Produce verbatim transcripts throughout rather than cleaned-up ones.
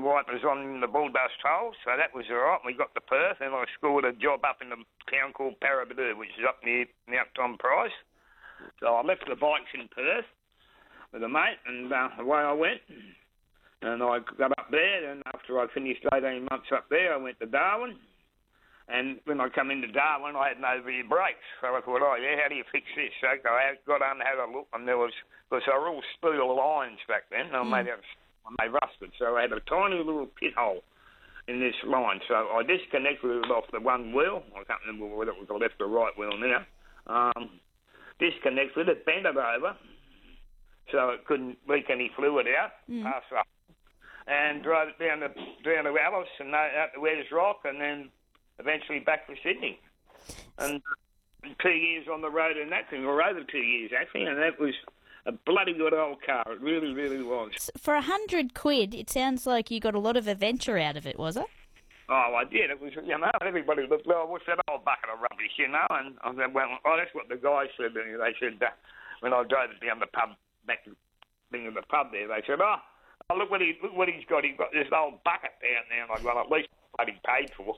windscreen wipers on the bulldust hole, so that was all right. We got to Perth, and I scored a job up in a town called Paraburdoo, which is up near Mount Tom Price. So I left the bikes in Perth with a mate, and uh, away I went. And I got up there, and after I finished eighteen months up there, I went to Darwin. And when I come into Darwin, I had no rear brakes. So I thought, oh, yeah, how do you fix this? So I got on and had a look, and there was, because they were all steel lines back then, and Mm. I made it, they rusted. So I had a tiny little pit hole in this line. So I disconnected it off the one wheel. I can't remember whether it was the left or right wheel now. Um, disconnected it, bent it over, so it couldn't leak any fluid out. Mm. Pass up. And drove it down to, down to Alice and out to Wes Rock, and then eventually back to Sydney. And two years on the road in that thing, or over two years actually, and that was a bloody good old car. It really, really was. For a hundred quid, it sounds like you got a lot of adventure out of it, was it? Oh, I did. It was, you know, everybody looked, well, what's that old bucket of rubbish, you know? And I said, well, oh, that's what the guys said. They said, uh, when I drove it down the pub, back to being in the pub there, they said, oh, oh look what he look what he's got. He's got this old bucket down there. And I got at least bloody paid for.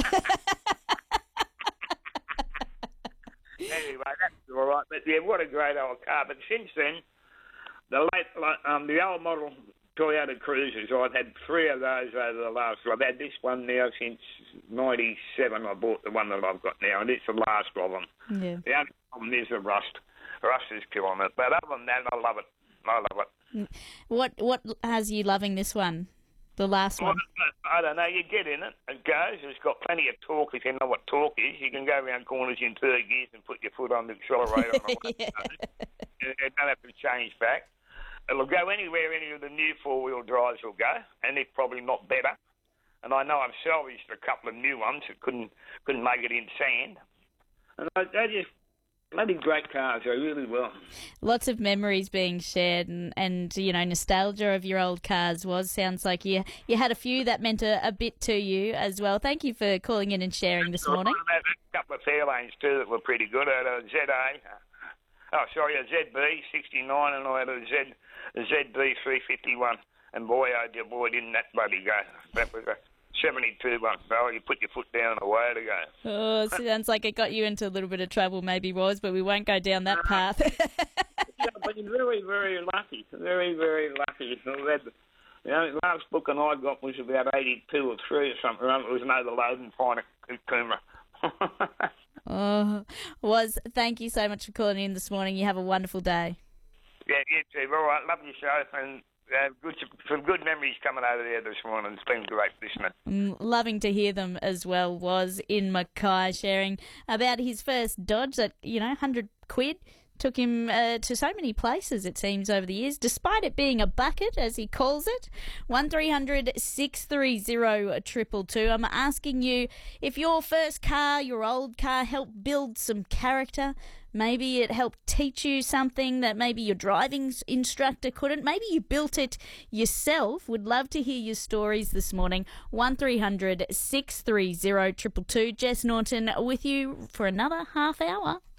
Anyway, that's all right. But yeah, what a great old car. But since then, the late, um, the old model Toyota Cruisers, I've had three of those over the last. I've had this one now since ninety-seven. I bought the one that I've got now, and it's the last of them. Yeah. The only problem is the rust. Rust is killing it. But other than that, I love it. I love it. What What has you loving this one? The last one? I, I don't know. You get in it, it goes. It's got plenty of torque if you know what torque is. You can go around corners in third gears and put your foot on the accelerator. Yeah. You don't have to change back. It'll go anywhere any of the new four-wheel drives will go, and if probably not better. And I know I've salvaged a couple of new ones that couldn't couldn't make it in sand. And I, they're just bloody great cars. They really will. Lots of memories being shared, and, and you know, nostalgia of your old cars was. Sounds like you you had a few that meant a, a bit to you as well. Thank you for calling in and sharing this morning. I had a couple of Fairlanes too that were pretty good. I had a Z A. Oh, sorry, a Z B sixty-nine, and I had a Z a Z B three fifty-one. And boy, oh dear, boy, didn't that bloody go. That was a seventy-two one, so you put your foot down and away to go. Oh, sounds like it got you into a little bit of trouble, maybe, was, but we won't go down that path. Yeah, but you're very, very lucky. Very, very lucky. The only last book and I got was about eighty-two or three or something. It was an overloading fine at Coomera. Oh, was thank you so much for calling in this morning. You have a wonderful day. Yeah, you too. All right, love your show, and uh, good, some good memories coming over there this morning. It's been great listening. Mm, loving to hear them as well. Was in Mackay sharing about his first Dodge that, you know, one hundred quid. Took him uh, to so many places, it seems, over the years, despite it being a bucket, as he calls it. one three hundred six three zero two two two. I'm asking you if your first car, your old car, helped build some character. Maybe it helped teach you something that maybe your driving instructor couldn't. Maybe you built it yourself. Would love to hear your stories this morning. one three hundred six three zero two two two. Jess Norton with you for another half hour.